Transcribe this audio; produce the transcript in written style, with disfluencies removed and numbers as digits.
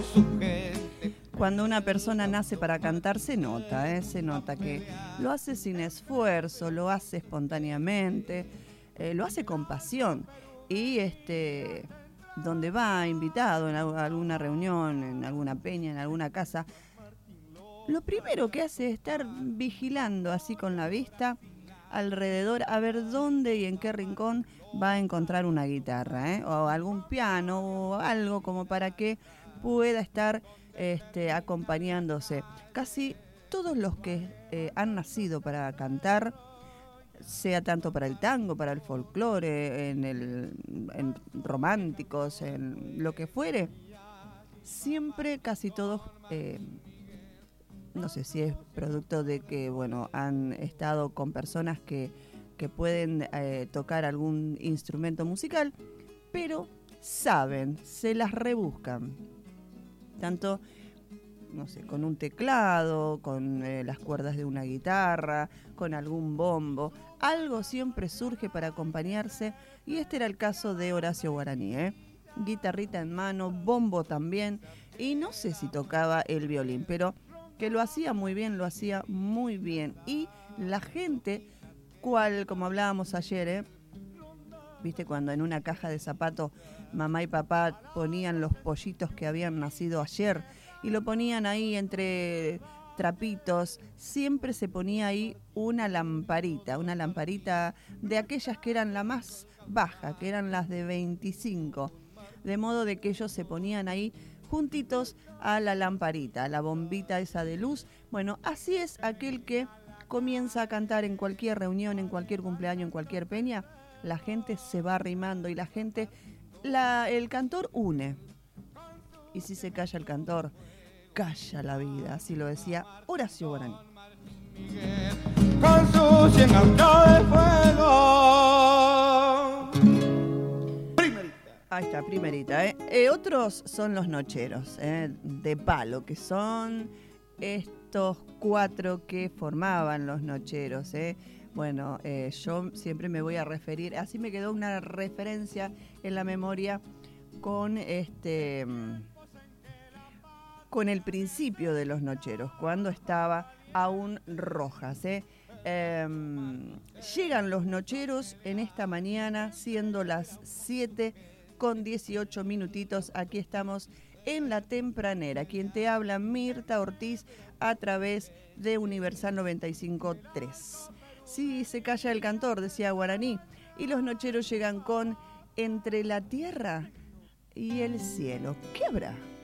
Cuando una persona nace para cantar se nota que lo hace sin esfuerzo, lo hace espontáneamente, lo hace con pasión. Y donde va invitado en alguna reunión, en alguna peña, en alguna casa, lo primero que hace es estar vigilando así con la vista alrededor a ver dónde y en qué rincón va a encontrar una guitarra, o algún piano o algo como para que pueda estar acompañándose. Casi todos los que han nacido para cantar, sea tanto para el tango, para el folclore, en románticos, en lo que fuere, siempre casi todos, no sé si es producto de que, bueno, han estado con personas que pueden tocar algún instrumento musical, pero saben, se las rebuscan. Tanto, no sé, con un teclado, con las cuerdas de una guitarra, con algún bombo. Algo siempre surge para acompañarse, y este era el caso de Horacio Guaraní, guitarrita en mano, bombo también, y no sé si tocaba el violín, pero que lo hacía muy bien, lo hacía muy bien. Y la gente, como hablábamos ayer, viste, cuando en una caja de zapatos mamá y papá ponían los pollitos que habían nacido ayer y lo ponían ahí entre trapitos, siempre se ponía ahí una lamparita de aquellas que eran la más baja, que eran las de 25, de modo de que ellos se ponían ahí juntitos a la lamparita, a la bombita esa de luz. Bueno, así es aquel que comienza a cantar en cualquier reunión, en cualquier cumpleaños, en cualquier peña. La gente se va arrimando y la gente, el cantor une. Y si se calla el cantor, calla la vida. Así lo decía Horacio Guaraní. Con su 100 autos de fuego. Ahí está, primerita. Otros son los nocheros, de palo, que son estos 4 que formaban los nocheros. Bueno, yo siempre me voy a referir, así me quedó una referencia en la memoria con con el principio de los nocheros, cuando estaba aún Rojas. Llegan los nocheros en esta mañana, siendo las 7:18. Aquí estamos en La Tempranera. Quien te habla, Mirta Ortiz, a través de Universal 95.3. Sí, se calla el cantor, decía Guaraní, y los nocheros llegan con Entre la tierra y el cielo. ¿Qué habrá?